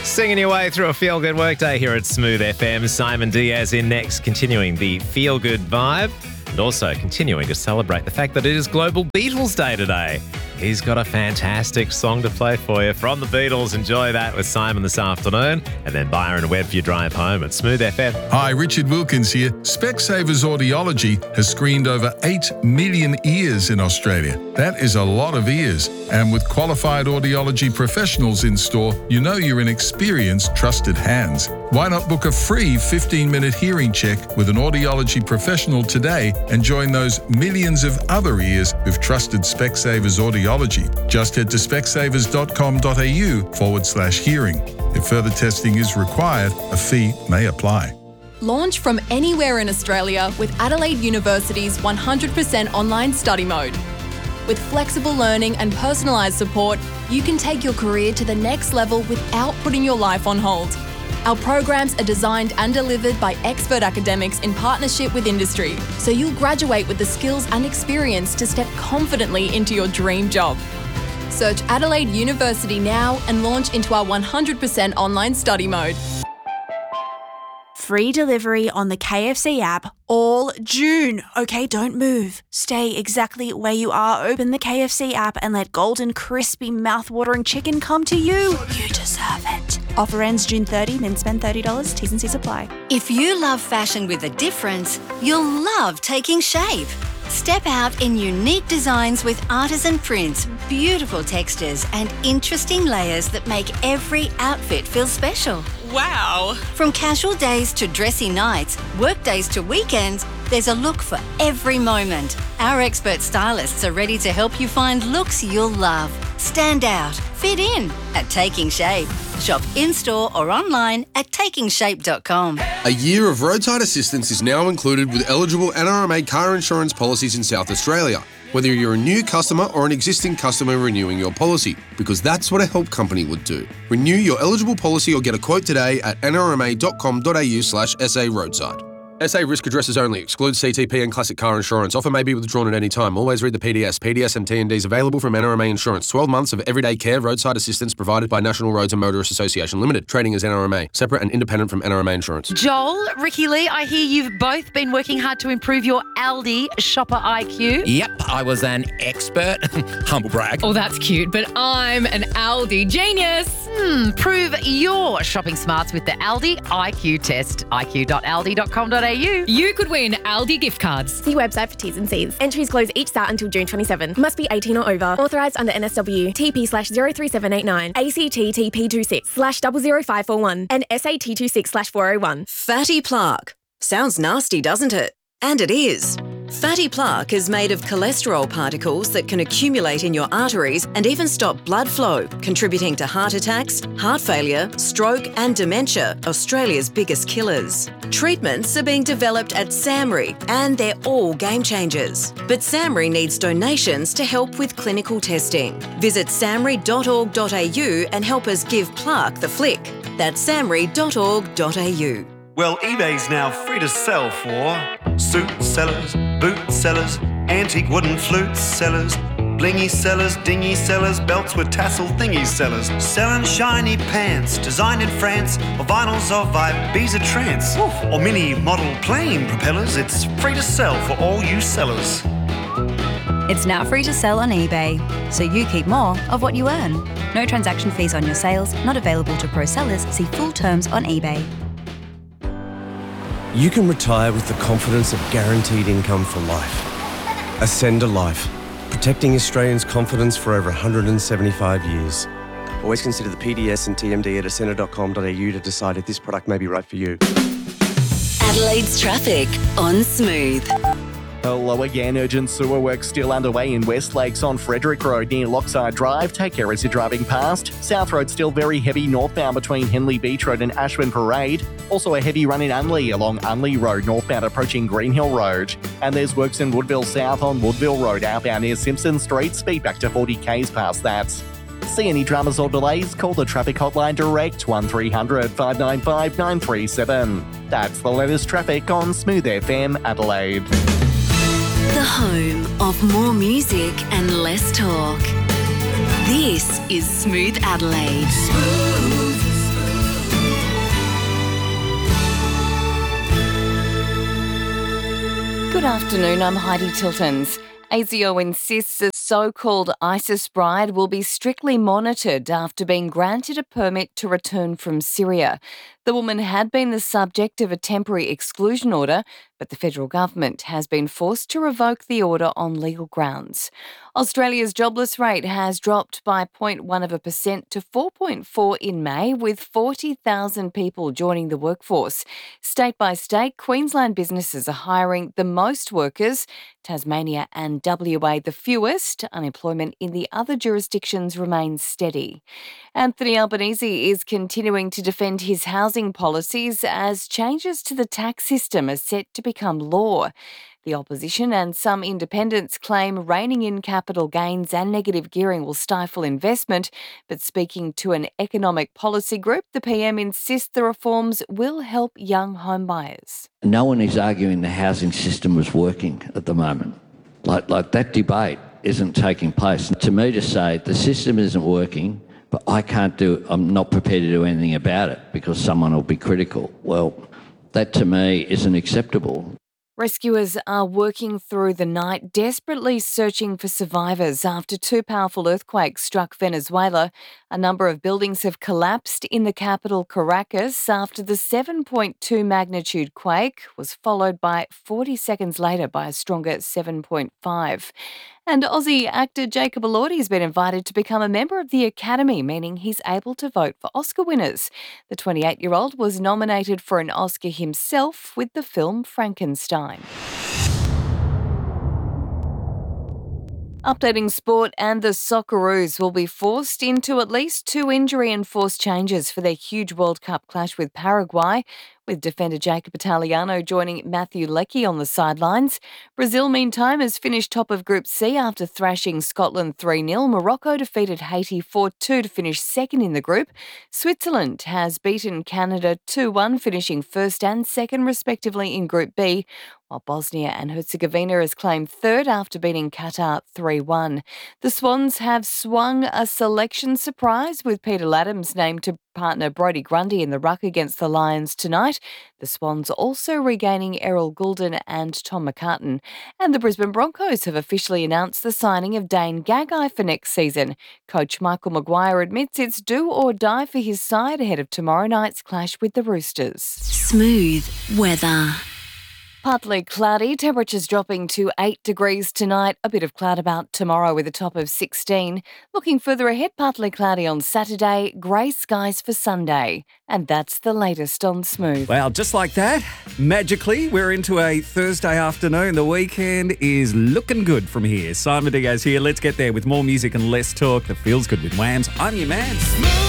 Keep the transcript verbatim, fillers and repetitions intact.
Singing your way through a feel-good workday here at Smooth F M. Simon Diaz in next, continuing the feel-good vibe and also continuing to celebrate the fact that it is Global Beatles Day today. He's got a fantastic song to play for you from the Beatles. Enjoy that with Simon this afternoon. And then Byron Webb for your drive home at Smooth F M. Hi, Richard Wilkins here. Specsavers Audiology has screened over eight million ears in Australia. That is a lot of ears. And with qualified audiology professionals in store, you know you're in experienced, trusted hands. Why not book a free fifteen-minute hearing check with an audiology professional today and join those millions of other ears who've trusted Specsavers Audiology? Just head to specsavers.com.au forward slash hearing. If further testing is required, a fee may apply. Launch from anywhere in Australia with Adelaide University's one hundred percent online study mode. With flexible learning and personalised support, you can take your career to the next level without putting your life on hold. Our programs are designed and delivered by expert academics in partnership with industry, so you'll graduate with the skills and experience to step confidently into your dream job. Search Adelaide University now and launch into our one hundred percent online study mode. Free delivery on the K F C app all June. Okay, don't move. Stay exactly where you are. Open the K F C app and let golden, crispy, mouth-watering chicken come to you. You deserve it. Offer ends June thirtieth, then spend thirty dollars. T's and C's apply. If you love fashion with a difference, you'll love Taking Shape. Step out in unique designs with artisan prints, beautiful textures and interesting layers that make every outfit feel special. Wow! From casual days to dressy nights, work days to weekends, there's a look for every moment. Our expert stylists are ready to help you find looks you'll love. Stand out, fit in at Taking Shape. Shop in-store or online at taking shape dot com. A year of roadside assistance is now included with eligible N R M A car insurance policies in South Australia, whether you're a new customer or an existing customer renewing your policy, because that's what a help company would do. Renew your eligible policy or get a quote today at n r m a dot com dot a u slash s a roadside. S A risk addresses only. Excludes C T P and classic car insurance. Offer may be withdrawn at any time. Always read the P D S. P D S and T and Ds available from N R M A Insurance. twelve months of everyday care roadside assistance provided by National Roads and Motorists Association Limited. Trading as N R M A. Separate and independent from N R M A Insurance. Joel, Ricky Lee, I hear you've both been working hard to improve your Aldi shopper I Q. Yep, I was an expert. Humble brag. Oh, that's cute, but I'm an Aldi genius. Hmm, prove your shopping smarts with the Aldi I Q test. i q dot aldi dot com dot a u. You could win Aldi gift cards. See website for T's and C's. Entries close each start until June twenty-seventh. Must be eighteen or over. Authorised under N S W. T P slash zero three seven eight nine. A C T T P two six slash zero zero five four one. And S A T two six slash four oh one. Fatty plaque. Sounds nasty, doesn't it? And it is. Fatty plaque is made of cholesterol particles that can accumulate in your arteries and even stop blood flow, contributing to heart attacks, heart failure, stroke and dementia, Australia's biggest killers. Treatments are being developed at SAMRI and they're all game changers. But SAMRI needs donations to help with clinical testing. Visit samri dot org dot a u and help us give plaque the flick. That's samri dot org dot a u. Well, eBay's now free to sell for suit sellers, boot sellers, antique wooden flute sellers, blingy sellers, dingy sellers, belts with tassel thingy sellers, selling shiny pants designed in France, or vinyls of Ibiza trance, or mini model plane propellers. It's free to sell for all you sellers. It's now free to sell on eBay, so you keep more of what you earn. No transaction fees on your sales, not available to pro sellers. See full terms on eBay. You can retire with the confidence of guaranteed income for life. Ascend Life, protecting Australians' confidence for over one hundred seventy-five years. Always consider the P D S and T M D at ascender dot com dot a u to decide if this product may be right for you. Adelaide's traffic on Smooth. Hello again. Urgent sewer work still underway in West Lakes on Frederick Road near Lockside Drive. Take care as you're driving past. South Road still very heavy northbound between Henley Beach Road and Ashburn Parade. Also a heavy run in Unley along Unley Road northbound approaching Greenhill Road. And there's works in Woodville South on Woodville Road outbound near Simpson Street. Speed back to forty k's past that. See any dramas or delays? Call the traffic hotline direct one three hundred five nine five nine three seven. That's the latest traffic on Smooth F M Adelaide. The home of more music and less talk. This is Smooth Adelaide. Smooth. Good afternoon, I'm Heidi Tiltons. A S I O insists a so-called ISIS bride will be strictly monitored after being granted a permit to return from Syria. The woman had been the subject of a temporary exclusion order, but the federal government has been forced to revoke the order on legal grounds. Australia's jobless rate has dropped by zero point one of a percent to four point four in May, with forty thousand people joining the workforce. State by state, Queensland businesses are hiring the most workers, Tasmania and W A the fewest. Unemployment in the other jurisdictions remains steady. Anthony Albanese is continuing to defend his housing policies as changes to the tax system are set to become law. The opposition and some independents claim reining in capital gains and negative gearing will stifle investment, but speaking to an economic policy group, the P M insists the reforms will help young homebuyers. No one is arguing the housing system was working at the moment. Like, like that debate isn't taking place. To me to say the system isn't working, but I can't do, I'm not prepared to do anything about it because someone will be critical. Well, that to me isn't acceptable. Rescuers are working through the night, desperately searching for survivors after two powerful earthquakes struck Venezuela. A number of buildings have collapsed in the capital, Caracas, after the seven point two magnitude quake was followed by forty seconds later by a stronger seven point five. And Aussie actor Jacob Elordi has been invited to become a member of the Academy, meaning he's able to vote for Oscar winners. The twenty-eight-year-old was nominated for an Oscar himself with the film Frankenstein. Updating sport, and the Socceroos will be forced into at least two injury-enforced changes for their huge World Cup clash with Paraguay, with defender Jacob Italiano joining Matthew Leckie on the sidelines. Brazil, meantime, has finished top of Group C after thrashing Scotland three nil. Morocco defeated Haiti four two to finish second in the group. Switzerland has beaten Canada two one, finishing first and second respectively in Group B, while Bosnia and Herzegovina has claimed third after beating Qatar three one. The Swans have swung a selection surprise with Peter Laddams named to partner Brodie Grundy in the ruck against the Lions tonight. The Swans also regaining Errol Goulden and Tom McCartan. And the Brisbane Broncos have officially announced the signing of Dane Gagai for next season. Coach Michael Maguire admits it's do or die for his side ahead of tomorrow night's clash with the Roosters. Smooth weather. Partly cloudy, temperatures dropping to eight degrees tonight. A bit of cloud about tomorrow with a top of sixteen. Looking further ahead, partly cloudy on Saturday, grey skies for Sunday. And that's the latest on Smooth. Well, just like that, magically, we're into a Thursday afternoon. The weekend is looking good from here. Simon Diaz here. Let's get there with more music and less talk. That feels good with Whams. I'm your man.